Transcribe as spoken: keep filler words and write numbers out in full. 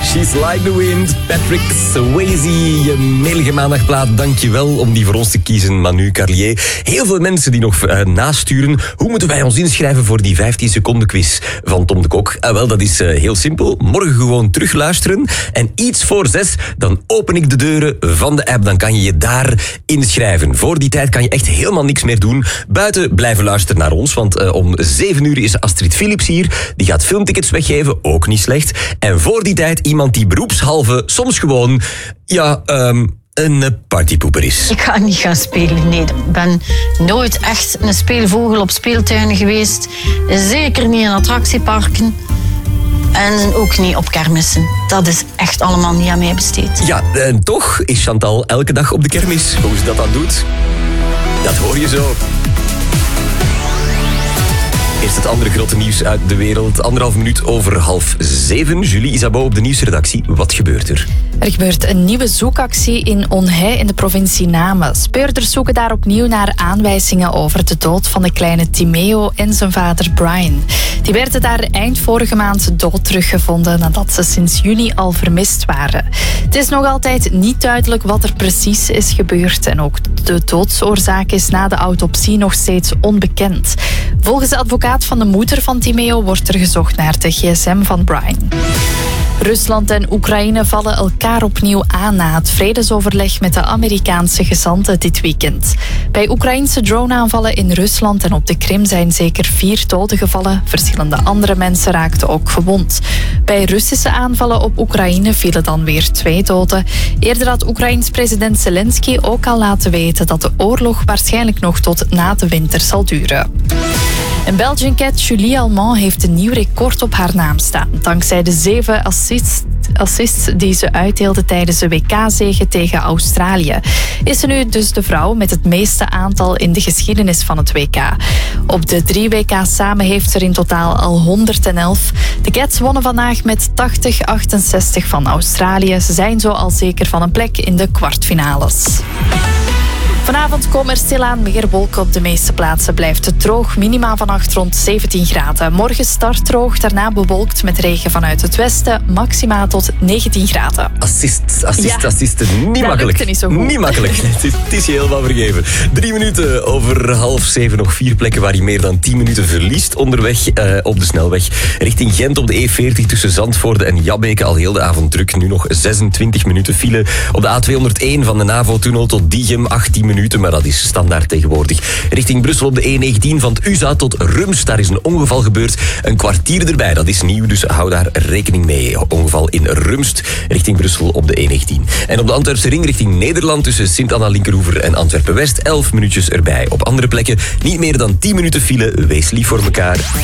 She's Like the Wind, Patrick Swayze. Je mailige maandagplaat, dankjewel om die voor ons te kiezen, Manu Carlier. Heel veel mensen die nog uh, nasturen. Hoe moeten wij ons inschrijven voor die vijftien seconden quiz van Tom de Kok? Uh, wel, dat is uh, heel simpel. Morgen gewoon terugluisteren. En iets voor zes, dan open ik de deuren van de app. Dan kan je je daar inschrijven. Voor die tijd kan je echt helemaal niks meer doen. Buiten blijven luisteren naar ons, want uh, om zeven uur is Astrid Philips hier. Die gaat filmtickets weggeven, ook niet slecht. En voor die tijd iemand die beroepshalve soms gewoon, ja, um, een partypoeper is. Ik ga niet gaan spelen, nee. Ik ben nooit echt een speelvogel op speeltuinen geweest. Zeker niet in attractieparken. En ook niet op kermissen. Dat is echt allemaal niet aan mij besteed. Ja, en toch is Chantal elke dag op de kermis. Hoe ze dat dan doet, dat hoor je zo. Eerst het andere grote nieuws uit de wereld. Anderhalf minuut over half zeven. Julie Isabeau op de nieuwsredactie. Wat gebeurt er? Er gebeurt een nieuwe zoekactie in Onhey in de provincie Namen. Speurders zoeken daar opnieuw naar aanwijzingen over de dood van de kleine Timeo en zijn vader Brian. Die werden daar eind vorige maand dood teruggevonden nadat ze sinds juni al vermist waren. Het is nog altijd niet duidelijk wat er precies is gebeurd en ook de doodsoorzaak is na de autopsie nog steeds onbekend. Volgens de advocaat van de moeder van Timeo wordt er gezocht naar de gsm van Brian. Rusland en Oekraïne vallen elkaar opnieuw aan na het vredesoverleg met de Amerikaanse gezanten dit weekend. Bij Oekraïnse droneaanvallen in Rusland en op de Krim zijn zeker vier doden gevallen. Verschillende andere mensen raakten ook gewond. Bij Russische aanvallen op Oekraïne vielen dan weer twee doden. Eerder had Oekraïns president Zelensky ook al laten weten dat de oorlog waarschijnlijk nog tot na de winter zal duren. Een Belgian cat, Julie Almond, heeft een nieuw record op haar naam staan. Dankzij de zeven assists, assists die ze uitdeelde tijdens de W K-zege tegen Australië, is ze nu dus de vrouw met het meeste aantal in de geschiedenis van het W K. Op de drie W K's samen heeft ze er in totaal al honderd elf. De Cats wonnen vandaag met tachtig achtenzestig van Australië. Ze zijn zo al zeker van een plek in de kwartfinales. Vanavond komen er stilaan meer wolken op de meeste plaatsen. Blijft het droog, minimaal vannacht rond zeventien graden. Morgen start droog, daarna bewolkt met regen vanuit het westen. Maxima tot negentien graden. Assist, assist, ja. assist. Niet dat makkelijk. Niet, zo goed. niet makkelijk. Het is, het is je helemaal vergeven. Drie minuten over half zeven. Nog vier plekken waar je meer dan tien minuten verliest onderweg uh, op de snelweg. Richting Gent op de E veertig tussen Zandvoorde en Jabbeke al heel de avond druk. Nu nog zesentwintig minuten file. Op de A tweehonderdéén van de NAVO-tunnel tot Diegem achttien minuten, maar dat is standaard tegenwoordig. Richting Brussel op de E negentien van het U Z A tot Rums. Daar is een ongeval gebeurd. Een kwartier erbij, dat is nieuw, dus hou daar rekening mee. Ongeval in Rumst richting Brussel op de E negentien. En op de Antwerpse ring richting Nederland tussen Sint-Anna-Linkeroever en Antwerpen-West elf minuutjes erbij. Op andere plekken niet meer dan tien minuten file. Wees lief voor elkaar.